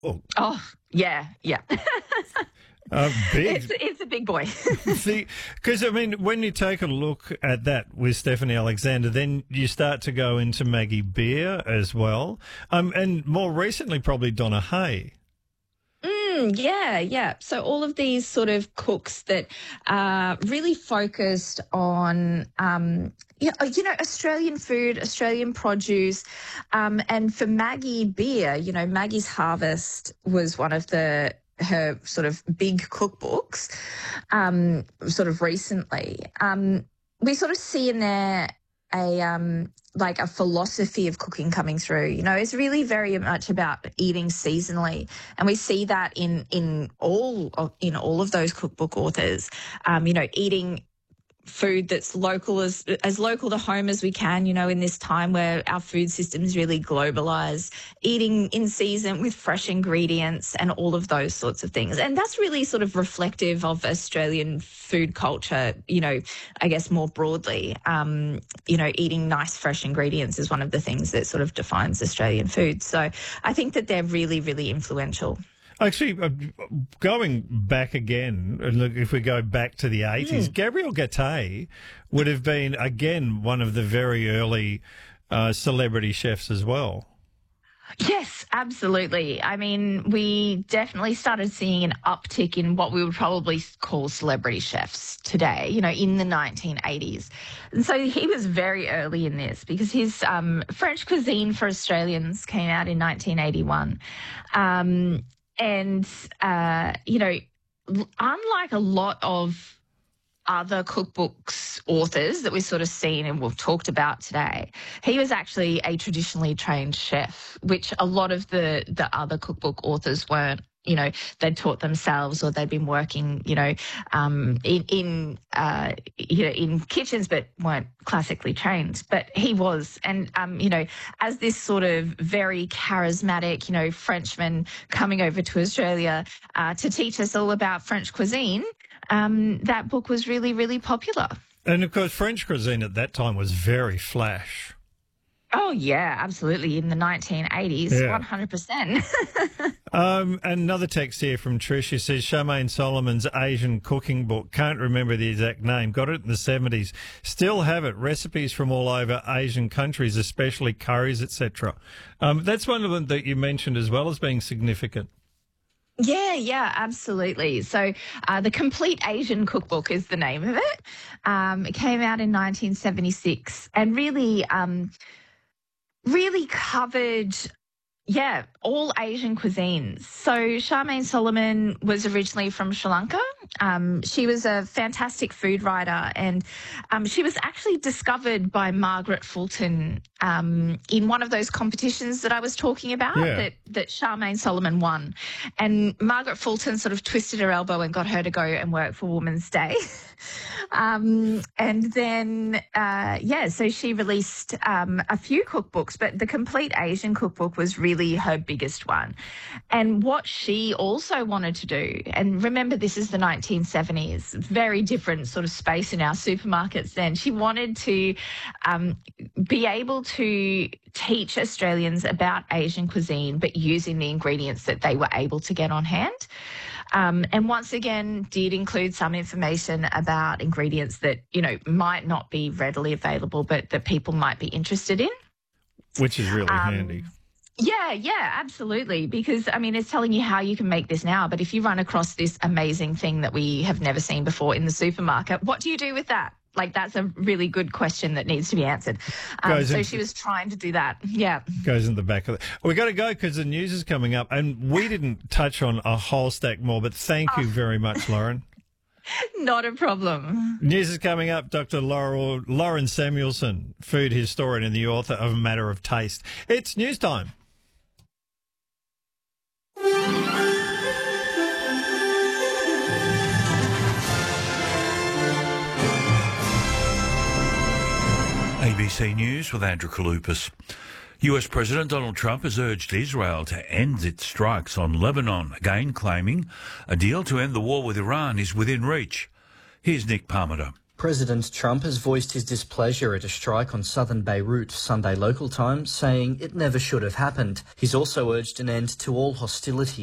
Oh, Oh, yeah, yeah. big. It's a big boy. See, because, I mean, when you take a look at that with Stephanie Alexander, then you start to go into Maggie Beer as well. And more recently, probably Donna Hay. Yeah, yeah. So all of these sort of cooks that are really focused on, Australian food, Australian produce. And for Maggie Beer, Maggie's Harvest was one of her sort of big cookbooks, sort of recently. We sort of see in there a philosophy of cooking coming through. It's really very much about eating seasonally, and we see that in all of those cookbook authors. Eating food that's local, as local to home as we can, in this time where our food system is really globalized, eating in season with fresh ingredients and all of those sorts of things. And that's really sort of reflective of Australian food culture, I guess more broadly. Eating nice fresh ingredients is one of the things that sort of defines Australian food. So I think that they're really, really influential. Actually, going back again, and look, if we go back to the 80s, Gabrielle Gattei would have been, again, one of the very early celebrity chefs as well. Yes, absolutely. I mean, we definitely started seeing an uptick in what we would probably call celebrity chefs today, in the 1980s. And so he was very early in this because his French Cuisine for Australians came out in 1981. Unlike a lot of other cookbooks authors that we've sort of seen and we've talked about today, he was actually a traditionally trained chef, which a lot of the other cookbook authors weren't. They'd taught themselves or they'd been working, in kitchens, but weren't classically trained. But he was, and as this sort of very charismatic, Frenchman coming over to Australia to teach us all about French cuisine, that book was really, really popular. And of course, French cuisine at that time was very flash. Oh, yeah, absolutely. In the 1980s, Yeah. 100%. Another text here from Trish. She says, Charmaine Solomon's Asian cooking book, can't remember the exact name, got it in the 70s. Still have it, recipes from all over Asian countries, especially curries, etc. That's one of them that you mentioned as well as being significant. Yeah, absolutely. So the Complete Asian Cookbook is the name of it. It came out in 1976 and really covered, all Asian cuisines. So Charmaine Solomon was originally from Sri Lanka. She was a fantastic food writer, and she was actually discovered by Margaret Fulton in one of those competitions that I was talking about that Charmaine Solomon won. And Margaret Fulton sort of twisted her elbow and got her to go and work for Women's Day. And then, so she released a few cookbooks, but the Complete Asian Cookbook was really her biggest one. And what she also wanted to do, and remember this is the 1970s, very different sort of space in our supermarkets then, she wanted to be able to teach Australians about Asian cuisine, but using the ingredients that they were able to get on hand. And once again, did include some information about ingredients that, might not be readily available, but that people might be interested in. Which is really handy. Yeah, absolutely. Because, it's telling you how you can make this now. But if you run across this amazing thing that we have never seen before in the supermarket, what do you do with that? That's a really good question that needs to be answered. So she was trying to do that. Yeah. Goes in the back of it. We got to go because the news is coming up, and we didn't touch on a whole stack more, but thank you very much, Lauren. Not a problem. News is coming up. Dr. Lauren Samuelson, food historian and the author of A Matter of Taste. It's news time. ABC News with Andrew Kaloupas. US President Donald Trump has urged Israel to end its strikes on Lebanon, again claiming a deal to end the war with Iran is within reach. Here's Nick Parmenter. President Trump has voiced his displeasure at a strike on southern Beirut Sunday local time, saying it never should have happened. He's also urged an end to all hostility